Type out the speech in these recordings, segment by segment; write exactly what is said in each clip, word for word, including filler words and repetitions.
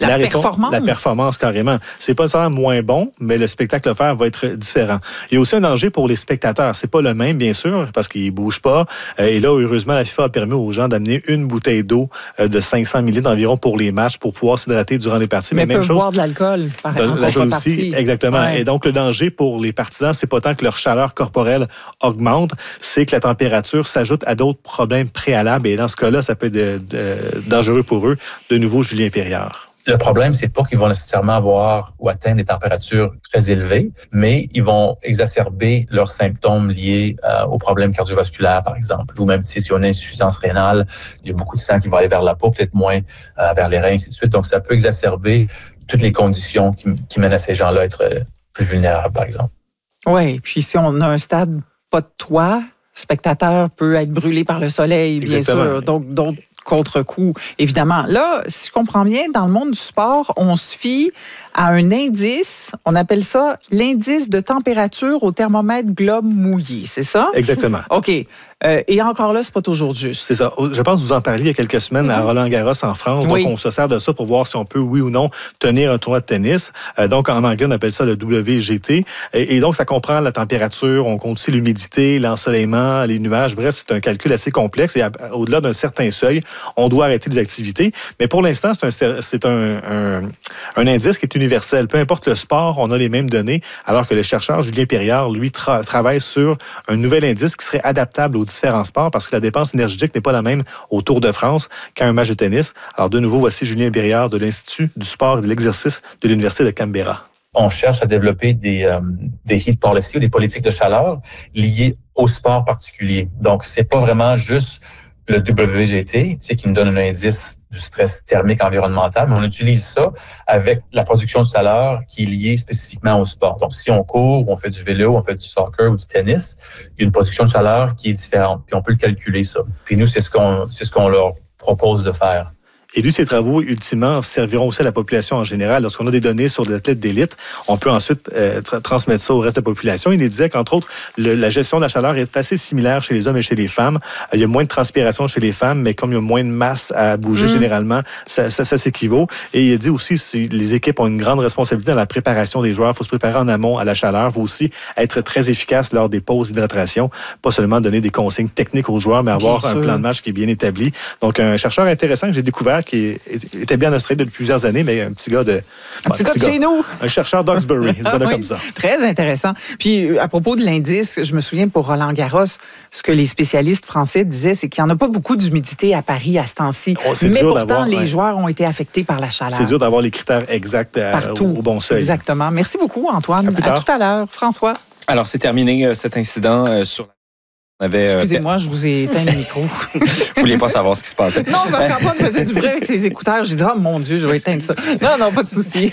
La, la performance. La performance, carrément. C'est pas nécessairement moins bon, mais le spectacle offert va être différent. Il y a aussi un danger pour les spectateurs. C'est pas le même, bien sûr, parce qu'ils bougent pas. Et là, heureusement, la FIFA a permis aux gens d'amener une bouteille d'eau de cinq cents millilitres environ pour les matchs, pour pouvoir s'hydrater durant les parties. Mais, mais même peuvent chose. boire de l'alcool, par exemple. De l'alcool aussi, exactement. Ouais. Et donc, le danger pour les partisans, c'est pas tant que leur chaleur corporelle augmente, c'est que la température s'ajoute à d'autres problèmes préalables. Et dans ce cas-là, ça peut être de, de, dangereux pour eux. De nouveau, Julien Périard. Le problème, c'est pas qu'ils vont nécessairement avoir ou atteindre des températures très élevées, mais ils vont exacerber leurs symptômes liés euh, aux problèmes cardiovasculaires, par exemple. Ou même si, si on a une insuffisance rénale, il y a beaucoup de sang qui va aller vers la peau, peut-être moins euh, vers les reins, ainsi de suite. Donc, ça peut exacerber toutes les conditions qui, qui mènent à ces gens-là à être plus vulnérables, par exemple. Oui, puis si on a un stade pas de toit, le spectateur peut être brûlé par le soleil, bien Exactement. sûr. Donc, d'autres contre-coup, évidemment. Là, si je comprends bien, dans le monde du sport, on se fie à un indice, on appelle ça l'indice de température au thermomètre globe mouillé, c'est ça? Exactement. OK. Euh, et encore là, c'est pas toujours juste. C'est ça. Je pense que vous en parliez il y a quelques semaines mm-hmm. à Roland-Garros en France. Oui. Donc, on se sert de ça pour voir si on peut, oui ou non, tenir un tournoi de tennis. Euh, donc, en anglais, on appelle ça le W G T. Et, et donc, ça comprend la température, on compte aussi l'humidité, l'ensoleillement, les nuages. Bref, c'est un calcul assez complexe. Et à, au-delà d'un certain seuil, on doit arrêter des activités. Mais pour l'instant, c'est un, c'est un, un, un indice qui est universel. Peu importe le sport, on a les mêmes données, alors que le chercheur Julien Périard, lui, tra- travaille sur un nouvel indice qui serait adaptable aux différents sports parce que la dépense énergétique n'est pas la même au Tour de France qu'à un match de tennis. Alors, de nouveau, voici Julien Périard de l'Institut du sport et de l'exercice de l'Université de Canberra. On cherche à développer des, euh, des heat policy ou des politiques de chaleur liées au sport particulier. Donc, c'est pas vraiment juste le W G T, tu sais, qui nous donne un indice du stress thermique environnemental, mais on utilise ça avec la production de chaleur qui est liée spécifiquement au sport. Donc, si on court, on fait du vélo, on fait du soccer ou du tennis, il y a une production de chaleur qui est différente. Puis on peut le calculer, ça. Puis nous, c'est ce qu'on, c'est ce qu'on leur propose de faire. Et lui, ces travaux, ultimement, serviront aussi à la population en général. Lorsqu'on a des données sur les athlètes d'élite, on peut ensuite euh, tra- transmettre ça au reste de la population. Il disait qu'entre autres, le, la gestion de la chaleur est assez similaire chez les hommes et chez les femmes. Euh, il y a moins de transpiration chez les femmes, mais comme il y a moins de masse à bouger mmh. généralement, ça, ça, ça s'équivaut. Et il a dit aussi que les équipes ont une grande responsabilité dans la préparation des joueurs. Il faut se préparer en amont à la chaleur. Il faut aussi être très efficace lors des pauses d'hydratation. Pas seulement donner des consignes techniques aux joueurs, mais avoir bien un sûr. plan de match qui est bien établi. Donc, un chercheur intéressant que j'ai découvert qui était bien en Australie depuis plusieurs années, mais un petit gars de... Un bon, petit gars de chez nous. Un chercheur d'Oxbury, ça oui, comme ça. Très intéressant. Puis, à propos de l'indice, je me souviens pour Roland-Garros, ce que les spécialistes français disaient, c'est qu'il n'y en a pas beaucoup d'humidité à Paris à ce temps-ci. Oh, mais pourtant, les ouais. joueurs ont été affectés par la chaleur. C'est dur d'avoir les critères exacts Partout. Au, au bon seuil. Exactement. Merci beaucoup, Antoine. À, plus tard. à tout à l'heure. François. Alors, c'est terminé euh, cet incident euh, sur... Avait, Excusez-moi, euh... je vous ai éteint le micro. Vous vouliez pas savoir ce qui se passait. Non, c'est parce qu'Antoine faisait du bruit avec ses écouteurs. J'ai dit, oh mon Dieu, je vais éteindre ça. Non, non, pas de souci.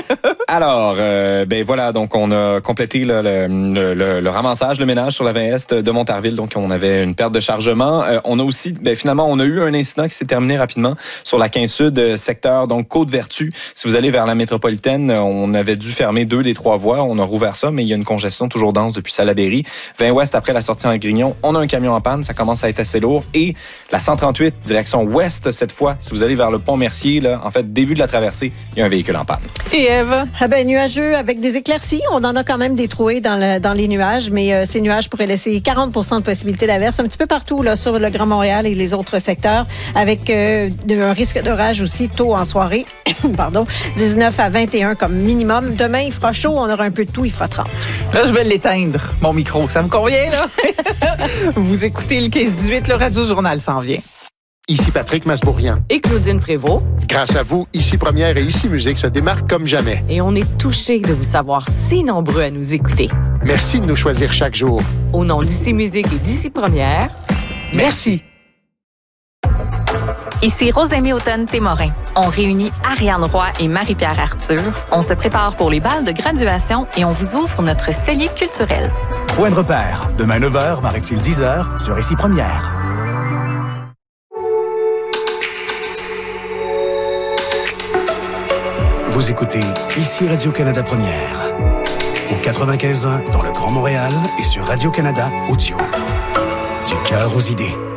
Alors, euh, ben voilà, donc on a complété le, le, le, le ramassage, le ménage sur la vingt Est de Montarville. Donc, on avait une perte de chargement. Euh, on a aussi, ben finalement, on a eu un incident qui s'est terminé rapidement sur la quinze Sud, secteur, donc Côte-Vertu. Si vous allez vers la métropolitaine, on avait dû fermer deux des trois voies. On a rouvert ça, mais il y a une congestion toujours dense depuis Salaberry. vingt Ouest, après la sortie en Grignon, on a un camion en panne, ça commence à être assez lourd. Et la cent trente-huit, direction ouest cette fois, si vous allez vers le pont Mercier, là, en fait, début de la traversée, il y a un véhicule en panne. Et Ève? Ah ben, nuageux avec des éclaircies. On en a quand même des trouées dans, le, dans les nuages, mais euh, ces nuages pourraient laisser quarante pour cent de possibilité d'averse un petit peu partout là, sur le Grand Montréal et les autres secteurs, avec euh, un risque d'orage aussi tôt en soirée. Pardon, dix-neuf à vingt et un comme minimum. Demain, il fera chaud, on aura un peu de tout, il fera trente. Là, je vais l'éteindre, mon micro. Ça me convient, là? Vous écoutez le quinze dix-huit, le Radio-Journal s'en vient. Ici Patrick Masbourian. Et Claudine Prévost. Grâce à vous, Ici Première et Ici Musique se démarquent comme jamais. Et on est touchés de vous savoir si nombreux à nous écouter. Merci de nous choisir chaque jour. Au nom d'Ici Musique et d'Ici Première, merci. Ici Rosemée Automne-Témorin. On réunit Ariane Roy et Marie-Pierre Arthur. On se prépare pour les balles de graduation et on vous ouvre notre cellier culturel. Point de repère. Demain neuf heures, paraît-il dix heures, sur Ici Première. Vous écoutez Ici Radio-Canada Première. Au quatre-vingt-quinze ans dans le Grand Montréal et sur Radio-Canada Audio. Du cœur aux idées.